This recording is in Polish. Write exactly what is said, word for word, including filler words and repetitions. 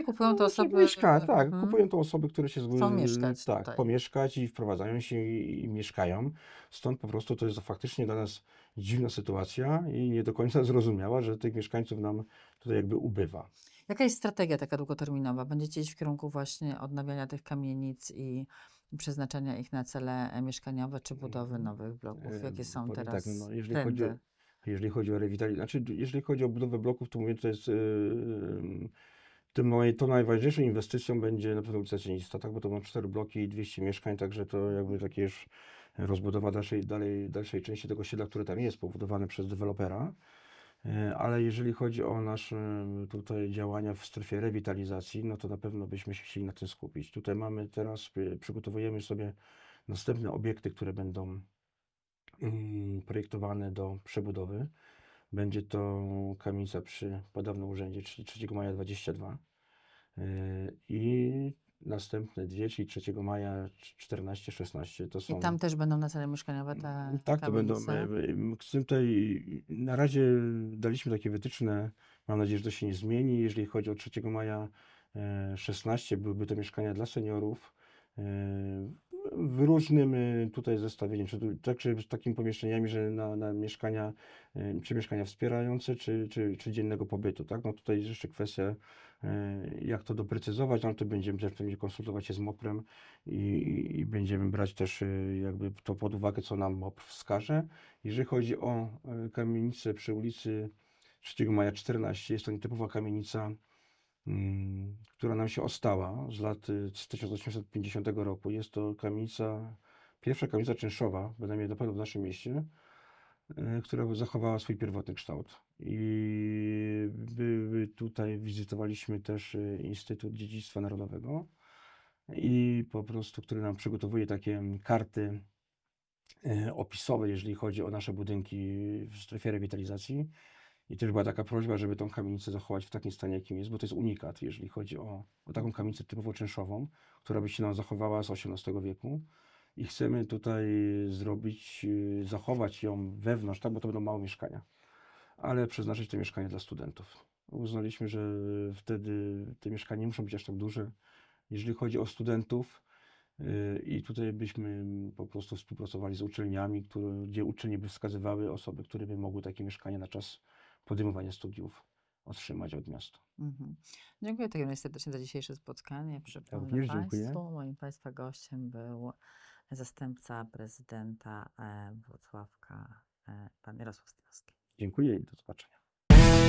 kupują No, to znaczy osoby, mieszka tak, mhm, kupują to osoby, które się chcą zgły mieszkać tak, tutaj. pomieszkać i wprowadzają się i i mieszkają. Stąd po prostu to jest faktycznie dla nas dziwna sytuacja i nie do końca zrozumiała, że tych mieszkańców nam tutaj jakby ubywa. Jaka jest strategia taka długoterminowa? Będziecie iść w kierunku właśnie odnawiania tych kamienic i przeznaczania ich na cele e, mieszkaniowe czy budowy Mhm. nowych bloków? Jakie Em, są powiem tak, no teraz no, jeżeli chodzi o trendy? jeżeli chodzi o rewitalizację, znaczy jeżeli chodzi o budowę bloków, to mówię, to jest, yy, tym naj tą najważniejszą inwestycją będzie na pewno ulica Cienista, tak, bo to ma cztery bloki i dwieście mieszkań, także to jakby takie już rozbudowa dalszej dalej dalszej części tego osiedla, które tam jest, pobudowane przez dewelopera. E, ale jeżeli chodzi o nasze tutaj działania w strefie rewitalizacji, no to na pewno byśmy się chcieli na tym skupić. Tutaj mamy teraz, y, przygotowujemy sobie następne obiekty, które będą mm, projektowane do przebudowy. Będzie to kamienica przy Podawnym Urzędzie, czyli trzeciego maja dwadzieścia dwa. Yy, I następne dwie, czyli trzeciego maja czternaście, szesnaście, to I są. tam też będą na cele mieszkaniowe te Tak, to będą. e, kamienice? e, Z tym tutaj na razie daliśmy takie wytyczne. Mam nadzieję, że to się nie zmieni. Jeżeli chodzi o trzeciego maja e, szesnaście, byłyby to mieszkania dla seniorów. e, W różnym e, tutaj zestawieniu, czy tu- także z takimi pomieszczeniami, że na, na mieszkania, e, czy mieszkania wspierające, czy, czy, czy dziennego pobytu, tak? No tutaj jest jeszcze kwestia, e, jak to doprecyzować, ale to będziemy też pewnie konsultować się z moprem i, i będziemy brać też y, jakby to pod uwagę, co nam MOP wskaże. Jeżeli chodzi o y, kamienicę przy ulicy trzeciego maja czternaście, jest to nietypowa kamienica, mm, która nam się ostała z lat y, z tysiąc osiemset pięćdziesiątego roku. Jest to kamienica, pierwsza kamienica czynszowa, bynajmniej na pewno w naszym mieście, y, która zachowała swój pierwotny kształt. I były tutaj wizytowaliśmy też y, Instytut Dziedzictwa Narodowego i po prostu, który nam przygotowuje takie karty e, opisowe, jeżeli chodzi o nasze budynki w strefie rewitalizacji. I też była taka prośba, żeby tą kamienicę zachować w takim stanie, jakim jest, bo to jest unikat, jeżeli chodzi o, o taką Mhm. kamienicę typowo czynszową, która by się nam zachowała z osiemnastego wieku. I chcemy tutaj zrobić, y, zachować ją wewnątrz, tak, bo to będą małe mieszkania, ale przeznaczyć te mieszkania dla studentów. Uznaliśmy, że wtedy te mieszkania nie muszą być aż tak duże. Jeżeli chodzi o studentów, y, i tutaj byśmy po prostu współpracowali z uczelniami, które, gdzie uczelnie by wskazywały osoby, które by mogły takie mieszkanie na czas podejmowania studiów otrzymać od miasta. Mhm. Dziękuję w takim razie serdecznie za dzisiejsze spotkanie. Ja Przypomnę również dziękuję. Państwu, moim Państwa gościem był zastępca prezydenta e, Włocławka, e, pan Jarosław Strawski. Dziękuję i do zobaczenia.